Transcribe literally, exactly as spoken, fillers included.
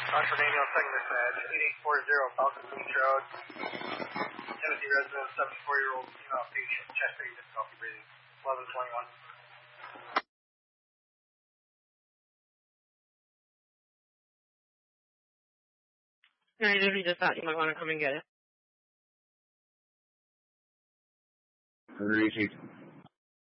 Doctor Daniel, second dispatch, eighty-eight forty Falcon Beach Road. Tennessee resident, seventy-four-year-old female patient, chest pain, difficulty breathing, eleven twenty-one. I literally just thought you might want to come and get it. Received.